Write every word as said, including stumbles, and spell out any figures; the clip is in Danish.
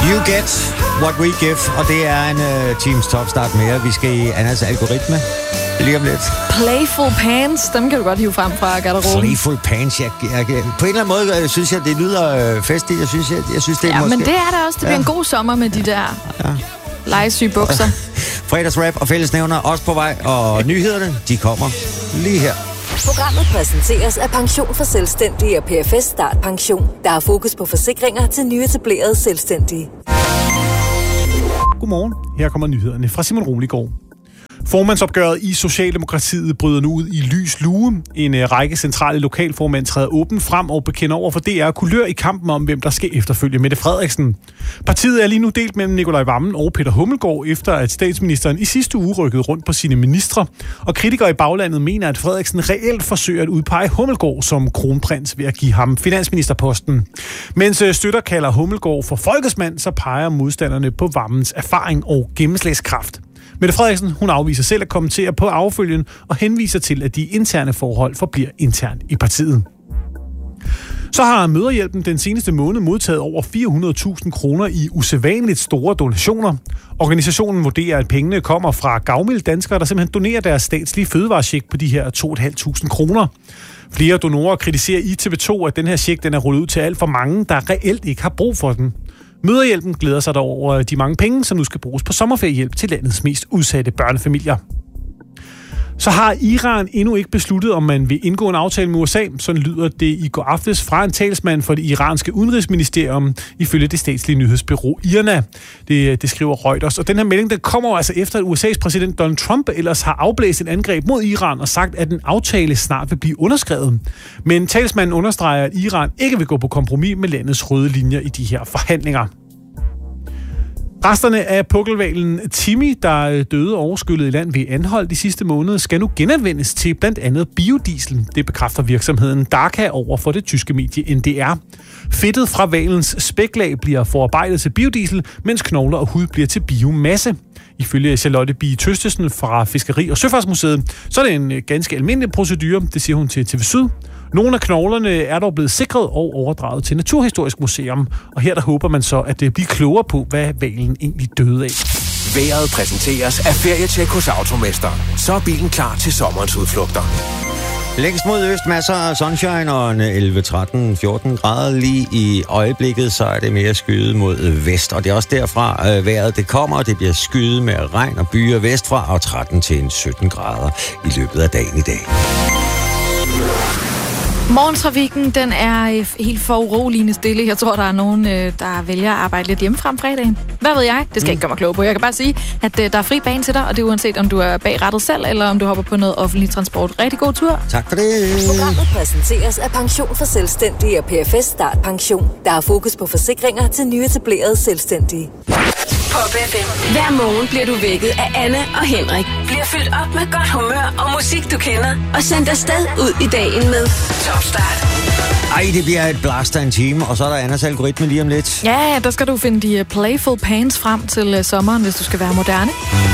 You get what we give, og det er en uh, Teams Topstart mere. Vi skal i Annas algoritme lige om lidt. Playful Pants, dem kan du godt hive frem fra garderoben. Playful Pants, jeg, jeg, jeg, på en eller anden måde synes jeg, det lyder øh, festligt. Jeg synes, jeg, jeg synes, det er ja, måske... men det er da også. Det bliver ja. en god sommer med de der ja. legesyge bukser. Fredagsrap og fællesnævner også på vej, og nyhederne, de kommer lige her. Programmet præsenteres af Pension for Selvstændige og P F S Start Pension, der har fokus på forsikringer til nyetablerede selvstændige. Godmorgen. Her kommer nyhederne fra Simon Roligård. Formandsopgøret i Socialdemokratiet bryder nu ud i lys lue. En uh, række centrale lokalformænd træder åbent frem og bekender over for D R kulør i kampen om, hvem der skal efterfølge Mette Frederiksen. Partiet er lige nu delt mellem Nikolaj Wammen og Peter Hummelgaard, efter at statsministeren i sidste uge rykkede rundt på sine ministre. Og kritikere i baglandet mener, at Frederiksen reelt forsøger at udpege Hummelgaard som kronprins ved at give ham finansministerposten. Mens uh, støtter kalder Hummelgaard for folkesmand, så peger modstanderne på Wammens erfaring og gennemslagskraft. Mette Frederiksen, hun afviser selv at kommentere på affølgen og henviser til, at de interne forhold forbliver internt i partiet. Så har Mødrehjælpen den seneste måned modtaget over fire hundrede tusind kroner i usædvanligt store donationer. Organisationen vurderer, at pengene kommer fra gavmilde danskere, der simpelthen donerer deres statslige fødevarecheck på de her to tusind fem hundrede kroner. Flere donorer kritiserer i T V to, at den her check den er rullet ud til alt for mange, der reelt ikke har brug for den. Mødrehjælpen glæder sig dog over de mange penge, som nu skal bruges på sommerferiehjælp til landets mest udsatte børnefamilier. Så har Iran endnu ikke besluttet, om man vil indgå en aftale med U S A. Sådan lyder det i går aftes fra en talsmand for det iranske udenrigsministerium, ifølge det statslige nyhedsbureau I R N A. Det, det skriver Reuters. Og den her melding den kommer altså efter, at U S A's præsident Donald Trump ellers har afblæst et angreb mod Iran og sagt, at en aftale snart vil blive underskrevet. Men talsmanden understreger, at Iran ikke vil gå på kompromis med landets røde linjer i de her forhandlinger. Resterne af pukkelhvalen Timmy, der døde overskyllet i land ved Anholt de sidste måneder, skal nu genanvendes til blandt andet biodiesel. Det bekræfter virksomheden Daka over for det tyske medie N D R. Fedtet fra hvalens spæklag bliver forarbejdet til biodiesel, mens knogler og hud bliver til biomasse. Ifølge Charlotte Bie Tøstesen fra Fiskeri- og Søfartsmuseet, så er det en ganske almindelig procedure, det siger hun til T V Syd. Nogle af knoglerne er dog blevet sikret og overdraget til Naturhistorisk Museum, og her der håber man så, at det bliver klogere på, hvad hvalen egentlig døde af. Vejret præsenteres af Ferietjek hos Automester. Så er bilen klar til sommerens udflugter. Længst mod øst, masser af sunshine og elleve, tretten, fjorten grader. Lige i øjeblikket, så er det mere skyet mod vest. Og det er også derfra øh, vejret det kommer, og det bliver skyet med regn og byer vestfra og tretten til sytten grader i løbet af dagen i dag. Morgentrafikken, den er helt foruroligende stille. Jeg tror, der er nogen, der vælger at arbejde lidt hjemmefra om fredagen. Hvad ved jeg? Det skal mm. ikke gøre mig klog på. Jeg kan bare sige, at der er fri bane til dig, og det er uanset, om du er bag rattet selv, eller om du hopper på noget offentlig transport. Rigtig god tur. Tak for det. Programmet præsenteres af Pension for Selvstændige og P F S Start Pension, der har fokus på forsikringer til nyetablerede selvstændige. Pop F M. Hver morgen bliver du vækket af Anne og Henrik. Bliver fyldt op med godt humør og musik, du kender. Og sendt afsted ud i dagen med Topstart. Ej, det bliver et blast af en time, og så er der Annas algoritme lige om lidt. Ja, der skal du finde de Playful Pants frem til sommeren, hvis du skal være moderne.